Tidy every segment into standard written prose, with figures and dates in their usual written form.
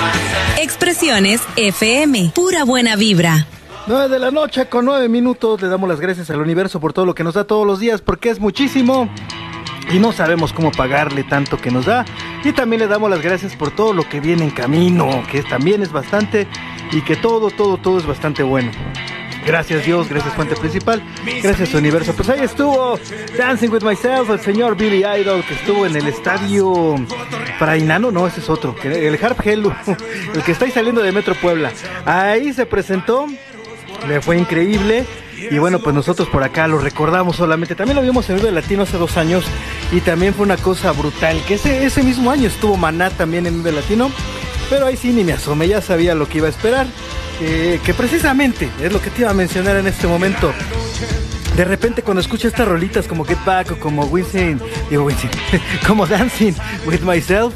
Expresiones FM, pura buena vibra. 9 p.m. con 9 minutos. Le damos las gracias al universo por todo lo que nos da todos los días, porque es muchísimo y no sabemos cómo pagarle tanto que nos da. Y también le damos las gracias por todo lo que viene en camino, que también es bastante, y que todo es bastante bueno. Gracias Dios, gracias Fuente Principal, gracias Universo. Pues ahí estuvo Dancing With Myself, el señor Billy Idol, que estuvo en el estadio Parainano, no, ese es otro, el Harp Hello, el que está ahí saliendo de Metro Puebla. Ahí se presentó, le fue increíble. Y bueno, pues nosotros por acá lo recordamos solamente. También lo vimos en Vive Latino hace 2 años y también fue una cosa brutal, que ese mismo año estuvo Maná también en Vive Latino. Pero ahí sí ni me asomé, ya sabía lo que iba a esperar. Que precisamente es lo que te iba a mencionar en este momento. De repente cuando escucho estas rolitas como Get Back o como como Dancing With Myself,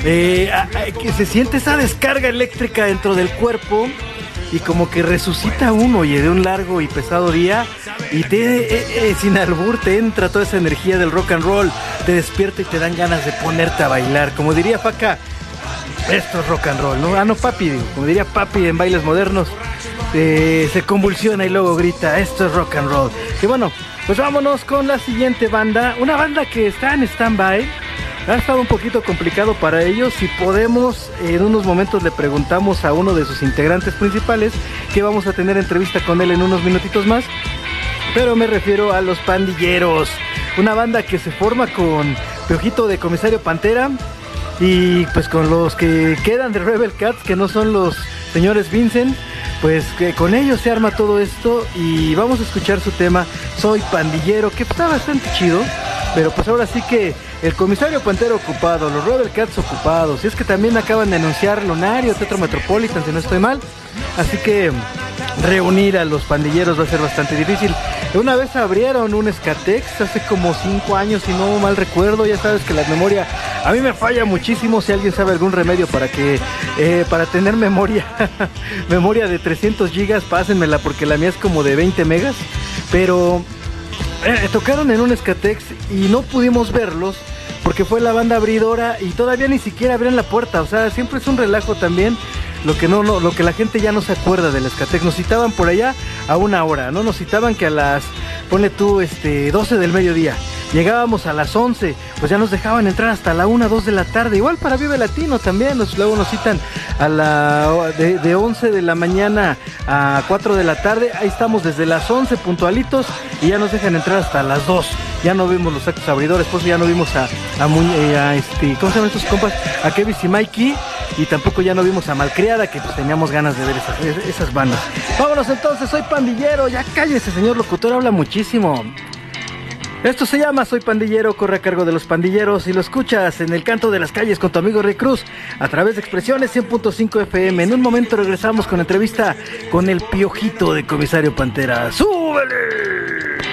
que se siente esa descarga eléctrica dentro del cuerpo y como que resucita uno, oye, de un largo y pesado día, y sin albur te entra toda esa energía del rock and roll, te despierta y te dan ganas de ponerte a bailar. Como diría Faca, esto es rock and roll, ¿no? No, Papi, como diría Papi en Bailes Modernos, se convulsiona y luego grita, esto es rock and roll. Y bueno, pues vámonos con la siguiente banda, una banda que está en stand-by. Ha estado un poquito complicado para ellos. Si podemos, en unos momentos le preguntamos a uno de sus integrantes principales, que vamos a tener entrevista con él en unos minutitos más. Pero me refiero a los Pandilleros, una banda que se forma con Piojito de Comisario Pantera y pues con los que quedan de Rebel Cats, que no son los señores Vincent. Pues que con ellos se arma todo esto y vamos a escuchar su tema Soy Pandillero, que está bastante chido. Pero pues ahora sí que el Comisario Pantera ocupado, los Rebel Cats ocupados, y es que también acaban de anunciar Lunario, Teatro Metropolitan, si no estoy mal. Así que reunir a los pandilleros va a ser bastante difícil. Una vez abrieron un Escatex hace como 5 años, si no mal recuerdo. Ya sabes que la memoria a mí me falla muchísimo. Si alguien sabe algún remedio para tener memoria memoria de 300 gigas, pásenmela, porque la mía es como de 20 megas. Pero tocaron en un Escatex y no pudimos verlos porque fue la banda abridora y todavía ni siquiera abrían la puerta. O sea, siempre es un relajo también. Lo que la gente ya no se acuerda del Escatex. Nos citaban por allá a 1 hora, ¿no? Nos citaban que a las, ponle tú, 12 del mediodía. Llegábamos a las 11, pues ya nos dejaban entrar hasta la 1, 2 de la tarde. Igual para Vive Latino también, luego nos citan de 11 de la mañana a 4 de la tarde. Ahí estamos desde las 11 puntualitos y ya nos dejan entrar hasta las 2. Ya no vimos los actos abridores, pues ya no vimos ¿cómo se llaman estos compas? A Kevin y Mikey, y tampoco ya no vimos a Malcriada, que pues teníamos ganas de ver esas bandas. Vámonos entonces, Soy Pandillero. Ya cállese, señor locutor, habla muchísimo. Esto se llama Soy Pandillero, corre a cargo de los Pandilleros y lo escuchas en el canto de las calles con tu amigo Rick Cruz a través de Expresiones 100.5 FM. En un momento regresamos con entrevista con el Piojito de Comisario Pantera. ¡Súbele!